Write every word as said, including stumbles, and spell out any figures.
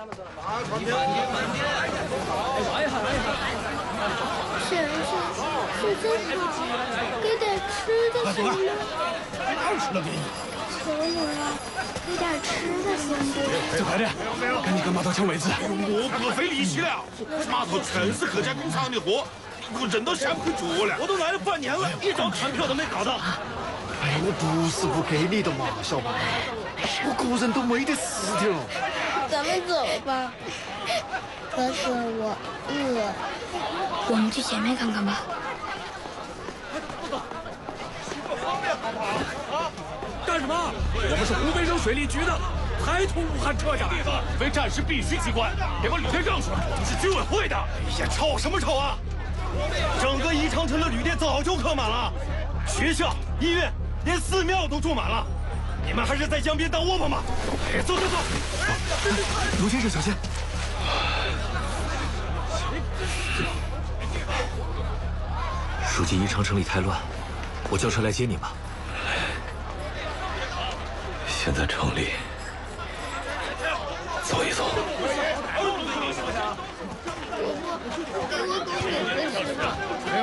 先生，时间好，给点吃的行吗？ 哪有吃的给你？ 可以了，给点吃的行不？ 走快点，赶紧跟码头抢位置。 我不费力气了，码头全是各家工厂的货，我人都下不去脚了。 我都来了半年了，一张船票都没搞到。 哎，我不是不给你的嘛，小白，我个人都没得事的了。 咱们走吧。可是我饿。我们去前面看看吧。 干什么？我们是湖北省水利局的，还从武汉撤下来的，为战时必须机关，别把旅店让出来。你是居委会的。 哎呀，吵什么吵啊！整个宜昌城的旅店早就客满了，学校、医院，连寺庙都住满了。你们还是在江边当窝棚吧。哎，走走走。 卢先生，小心。 书记，宜昌城里太乱，我叫车来接你吧。先在城里走一走。 给我狗腿子吃吧。